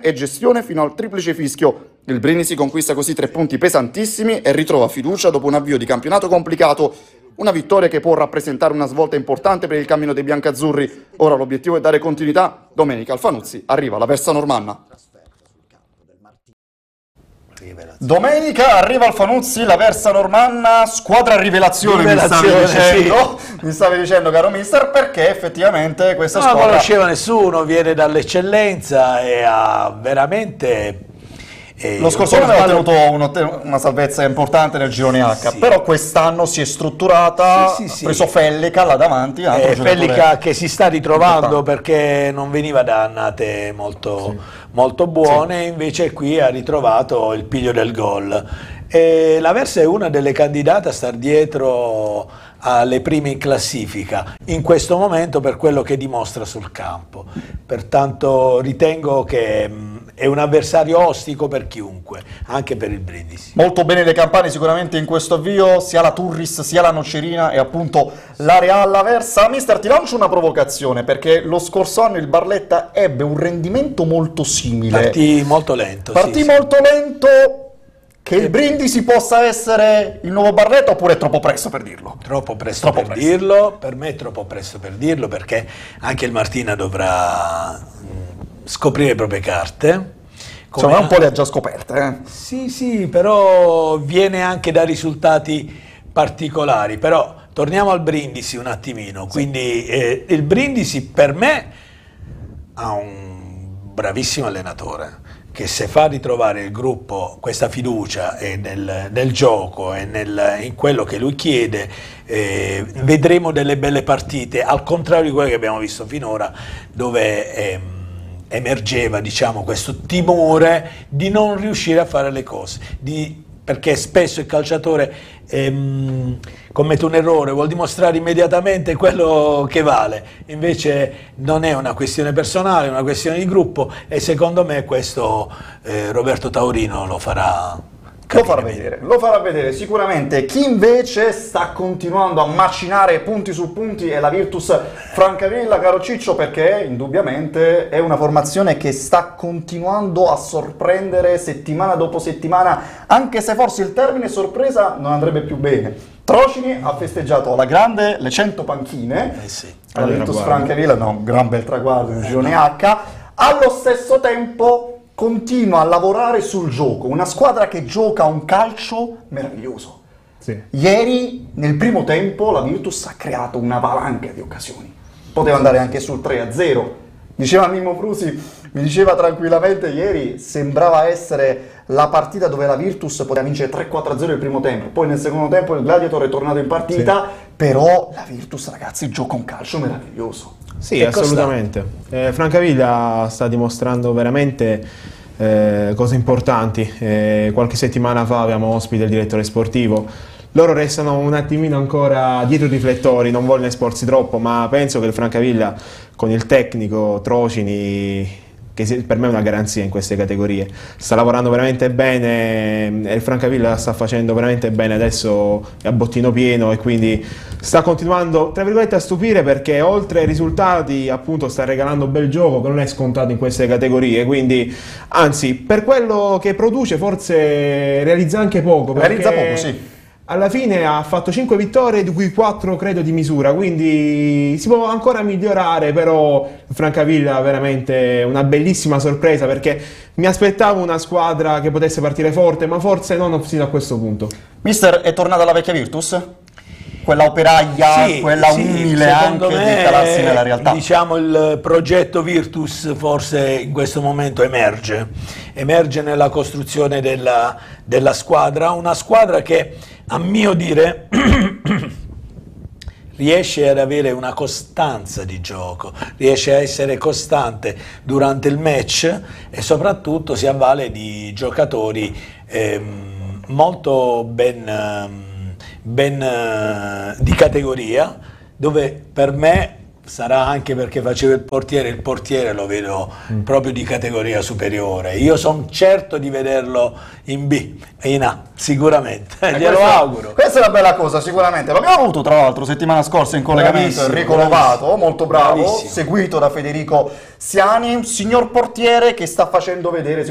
e gestione fino al triplice fischio. Il Brindisi conquista così 3 punti pesantissimi e ritrova fiducia dopo un avvio di campionato complicato. Una vittoria che può rappresentare una svolta importante per il cammino dei biancazzurri. Ora l'obiettivo è dare continuità. Domenica al Fanuzzi arriva l'Aversa Normanna. Domenica arriva al Fanuzzi l'Aversa Normanna, squadra rivelazione, mi stavi dicendo caro mister, perché effettivamente questa non squadra... Non conosceva nessuno, viene dall'eccellenza e ha veramente... Lo scorso anno ha ottenuto una salvezza importante nel girone H, sì. Però quest'anno si è strutturata, ha preso Fellica là davanti. Fellica che si sta ritrovando perché non veniva da annate molto buone, invece qui ha ritrovato il piglio del gol. L'Aversa è una delle candidate a star dietro alle prime in classifica in questo momento per quello che dimostra sul campo, pertanto ritengo che è un avversario ostico per chiunque, anche per il Brindisi. Molto bene le campane sicuramente in questo avvio, sia la Turris sia la Nocerina e appunto la Real Aversa. Mister, ti lancio una provocazione, perché lo scorso anno il Barletta ebbe un rendimento molto simile. Partì molto lento. Molto lento. Che il Brindisi possa essere il nuovo Barletta oppure è troppo presto per dirlo? Troppo presto per dirlo, per me è troppo presto per dirlo, perché anche il Martina dovrà scoprire le proprie carte. Insomma, un po' le ha già scoperte. Sì, però viene anche da risultati particolari. Però torniamo al Brindisi un attimino. Quindi il Brindisi per me ha un bravissimo allenatore, che se fa ritrovare il gruppo questa fiducia nel gioco e in quello che lui chiede, vedremo delle belle partite, al contrario di quelle che abbiamo visto finora, dove emergeva, diciamo, questo timore di non riuscire a fare le cose, perché spesso il calciatore commette un errore, vuol dimostrare immediatamente quello che vale, invece non è una questione personale, è una questione di gruppo, e secondo me questo Roberto Taurino lo farà vedere sicuramente. Chi invece sta continuando a macinare punti su punti è la Virtus Francavilla, caro Ciccio, perché indubbiamente è una formazione che sta continuando a sorprendere settimana dopo settimana, anche se forse il termine sorpresa non andrebbe più bene. Trocini ha festeggiato alla grande le 100 panchine, la Virtus Francavilla, un gran bel traguardo in girone H, allo stesso tempo continua a lavorare sul gioco, una squadra che gioca un calcio meraviglioso. Ieri, nel primo tempo, la Virtus ha creato una valanga di occasioni. Poteva andare anche sul 3-0. Diceva Mimmo Frusi, mi diceva tranquillamente ieri, sembrava essere la partita dove la Virtus poteva vincere 3-4-0 il primo tempo. Poi nel secondo tempo il Gladiator è tornato in partita, però la Virtus, ragazzi, gioca un calcio meraviglioso. Sì, assolutamente. Francavilla sta dimostrando veramente cose importanti. Qualche settimana fa avevamo ospite il direttore sportivo. Loro restano un attimino ancora dietro i riflettori, non vogliono esporsi troppo, ma penso che il Francavilla con il tecnico Trocini, che per me è una garanzia in queste categorie, sta lavorando veramente bene e il Francavilla sta facendo veramente bene, adesso è a bottino pieno e quindi sta continuando tra virgolette a stupire, perché oltre ai risultati appunto sta regalando bel gioco che non è scontato in queste categorie, quindi anzi per quello che produce forse realizza anche poco, sì. Alla fine ha fatto 5 vittorie, di cui 4 credo di misura, quindi si può ancora migliorare, però Francavilla è veramente una bellissima sorpresa, perché mi aspettavo una squadra che potesse partire forte, ma forse non fino a questo punto. Mister, è tornata la vecchia Virtus? Quella operaia, quella umile anche di calarsi nella realtà. Diciamo il progetto Virtus forse in questo momento emerge nella costruzione della squadra, una squadra che a mio dire riesce ad avere una costanza di gioco, riesce a essere costante durante il match e soprattutto si avvale di giocatori molto ben di categoria, dove per me sarà anche perché facevo il portiere lo vedo proprio di categoria superiore. Io sono certo di vederlo in B, in A, sicuramente, glielo auguro. Questa è una bella cosa, sicuramente. L'abbiamo avuto tra l'altro settimana scorsa in collegamento, Bravissimo, Enrico Lovato, molto bravo, bravissimo. seguito da Federico Siani, un signor portiere che sta facendo vedere